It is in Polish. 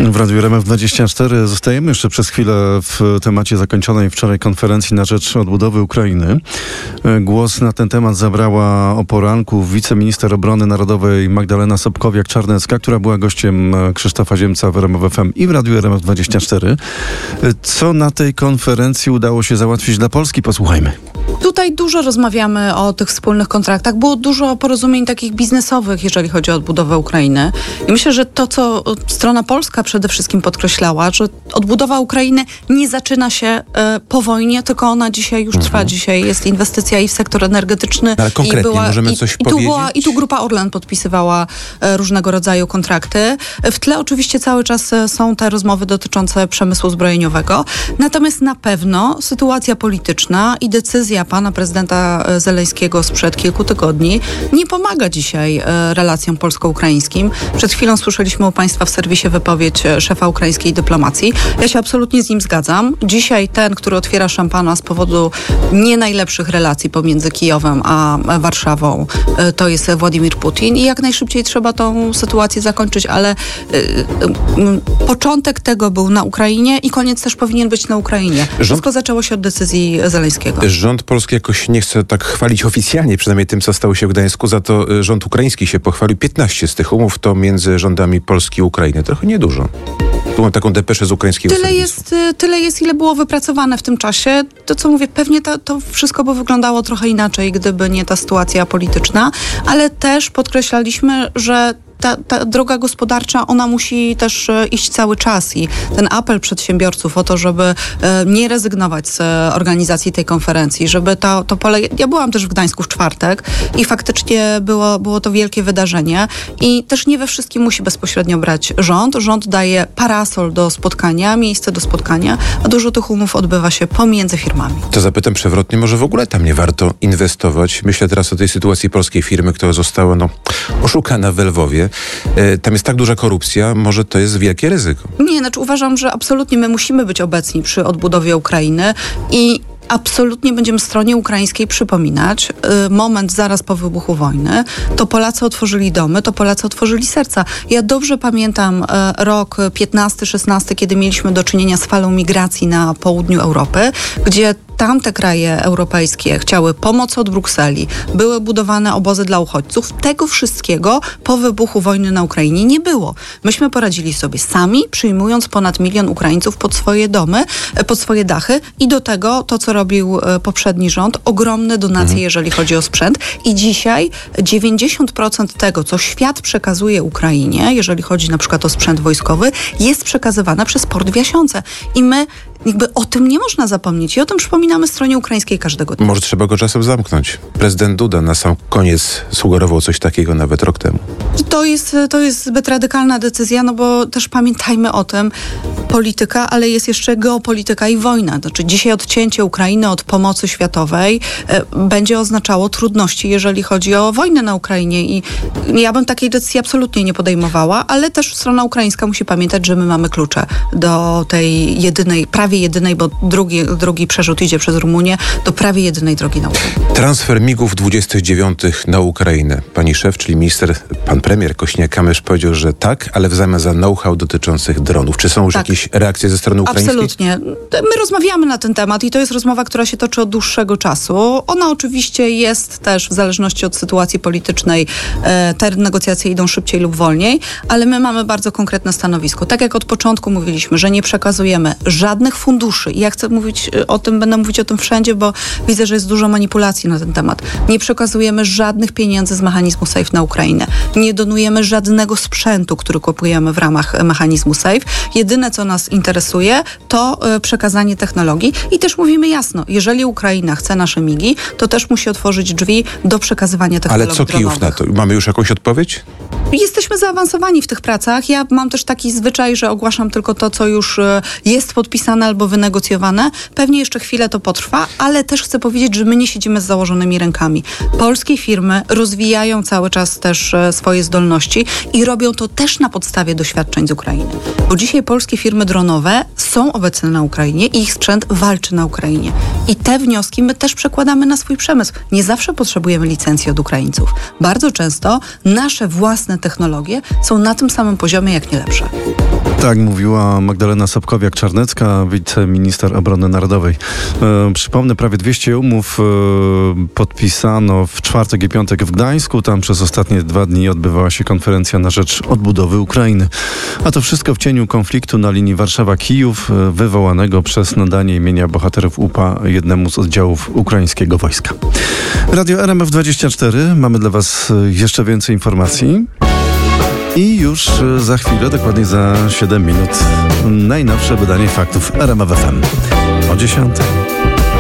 W Radiu RMF24 zostajemy jeszcze przez chwilę w temacie zakończonej wczoraj konferencji na rzecz odbudowy Ukrainy. Głos na ten temat zabrała o poranku wiceminister obrony narodowej Magdalena Sobkowiak-Czarnecka, która była gościem Krzysztofa Ziemca w RMF FM i w Radiu RMF24. Co na tej konferencji udało się załatwić dla Polski? Posłuchajmy. Tutaj dużo rozmawiamy o tych wspólnych kontraktach. Było dużo porozumień takich biznesowych, jeżeli chodzi o odbudowę Ukrainy. I myślę, że to, co strona polska przede wszystkim podkreślała, że odbudowa Ukrainy nie zaczyna się po wojnie, tylko ona dzisiaj już trwa. Dzisiaj jest inwestycja i w sektor energetyczny. Ale konkretnie możemy coś powiedzieć? I tu Grupa Orlen podpisywała różnego rodzaju kontrakty. W tle oczywiście cały czas są te rozmowy dotyczące przemysłu zbrojeniowego. Natomiast na pewno sytuacja polityczna i decyzja pana prezydenta Zeleńskiego sprzed kilku tygodni nie pomaga dzisiaj relacjom polsko-ukraińskim. Przed chwilą słyszeliśmy u państwa w serwisie wypowiedź szefa ukraińskiej dyplomacji. Ja się absolutnie z nim zgadzam. Dzisiaj ten, który otwiera szampana z powodu nie najlepszych relacji pomiędzy Kijowem a Warszawą, to jest Władimir Putin i jak najszybciej trzeba tą sytuację zakończyć, ale początek tego był na Ukrainie i koniec też powinien być na Ukrainie. Wszystko zaczęło się od decyzji Zeleńskiego. Rząd polski jakoś nie chce tak chwalić oficjalnie, przynajmniej tym, co stało się w Gdańsku, za to rząd ukraiński się pochwalił. 15 z tych umów to między rządami Polski i Ukrainy. Trochę niedużo. Tu mam taką depeszę z ukraińskiego serwisu. Tyle jest, ile było wypracowane w tym czasie. To, co mówię, pewnie to wszystko by wyglądało trochę inaczej, gdyby nie ta sytuacja polityczna, ale też podkreślaliśmy, że ta droga gospodarcza, ona musi też iść cały czas i ten apel przedsiębiorców o to, żeby nie rezygnować z organizacji tej konferencji, żeby to pole... Ja byłam też w Gdańsku w czwartek i faktycznie było to wielkie wydarzenie i też nie we wszystkim musi bezpośrednio brać rząd. Rząd daje parasol do spotkania, miejsce do spotkania, a dużo tych umów odbywa się pomiędzy firmami. To zapytam przewrotnie, może w ogóle tam nie warto inwestować? Myślę teraz o tej sytuacji polskiej firmy, która została oszukana w Lwowie. Tam jest tak duża korupcja, może to jest wielkie ryzyko. Nie, uważam, że absolutnie my musimy być obecni przy odbudowie Ukrainy i absolutnie będziemy stronie ukraińskiej przypominać moment zaraz po wybuchu wojny. To Polacy otworzyli domy, to Polacy otworzyli serca. Ja dobrze pamiętam rok 15-16, kiedy mieliśmy do czynienia z falą migracji na południu Europy, gdzie tamte kraje europejskie chciały pomocy od Brukseli, były budowane obozy dla uchodźców. Tego wszystkiego po wybuchu wojny na Ukrainie nie było. Myśmy poradzili sobie sami, przyjmując ponad 1 milion Ukraińców pod swoje domy, pod swoje dachy i do tego to, co robił poprzedni rząd, ogromne donacje, jeżeli chodzi o sprzęt. I dzisiaj 90% tego, co świat przekazuje Ukrainie, jeżeli chodzi na przykład o sprzęt wojskowy, jest przekazywane przez port w Jasionce. I my o tym nie można zapomnieć i o tym przypominamy stronie ukraińskiej każdego dnia. Może trzeba go czasem zamknąć. Prezydent Duda na sam koniec sugerował coś takiego nawet rok temu. To jest zbyt radykalna decyzja, bo też pamiętajmy o tym, polityka, ale jest jeszcze geopolityka i wojna. Znaczy dzisiaj odcięcie Ukrainy od pomocy światowej będzie oznaczało trudności, jeżeli chodzi o wojnę na Ukrainie i ja bym takiej decyzji absolutnie nie podejmowała, ale też strona ukraińska musi pamiętać, że my mamy klucze do tej prawie jedynej, bo drugi przerzut idzie przez Rumunię, do prawie jedynej drogi na Ukrainę. Transfer MiG-ów 29 na Ukrainę. Pani szef, czyli pan premier Kośniak-Kamysz powiedział, że tak, ale w zamian za know-how dotyczących dronów. Czy są już jakieś reakcje ze strony ukraińskiej? Absolutnie. My rozmawiamy na ten temat i to jest rozmowa, która się toczy od dłuższego czasu. Ona oczywiście jest też w zależności od sytuacji politycznej. Te negocjacje idą szybciej lub wolniej, ale my mamy bardzo konkretne stanowisko. Tak jak od początku mówiliśmy, że nie przekazujemy żadnych funduszy. I ja chcę mówić o tym, będę mówić o tym wszędzie, bo widzę, że jest dużo manipulacji na ten temat. Nie przekazujemy żadnych pieniędzy z mechanizmu SAFE na Ukrainę. Nie donujemy żadnego sprzętu, który kupujemy w ramach mechanizmu SAFE. Jedyne, co nas interesuje, to przekazanie technologii. I też mówimy jasno, jeżeli Ukraina chce nasze MiG-i, to też musi otworzyć drzwi do przekazywania technologii dronowych. Ale co Kijów na to? Mamy już jakąś odpowiedź? Jesteśmy zaawansowani w tych pracach. Ja mam też taki zwyczaj, że ogłaszam tylko to, co już jest podpisane albo wynegocjowane. Pewnie jeszcze chwilę to potrwa, ale też chcę powiedzieć, że my nie siedzimy z założonymi rękami. Polskie firmy rozwijają cały czas też swoje zdolności i robią to też na podstawie doświadczeń z Ukrainy. Bo dzisiaj polskie firmy firmy dronowe są obecne na Ukrainie i ich sprzęt walczy na Ukrainie. I te wnioski my też przekładamy na swój przemysł. Nie zawsze potrzebujemy licencji od Ukraińców. Bardzo często nasze własne technologie są na tym samym poziomie, jak nie lepsze. Tak mówiła Magdalena Sobkowiak-Czarnecka, wiceminister obrony narodowej. Przypomnę, prawie 200 umów podpisano w czwartek i piątek w Gdańsku. Tam przez ostatnie 2 dni odbywała się konferencja na rzecz odbudowy Ukrainy. A to wszystko w cieniu konfliktu na linii Warszawa-Kijów, wywołanego przez nadanie imienia bohaterów UPA jednemu z oddziałów ukraińskiego wojska. Radio RMF24. Mamy dla Was jeszcze więcej informacji. I już za chwilę, dokładnie za 7 minut, najnowsze wydanie faktów RMF FM o 10:00.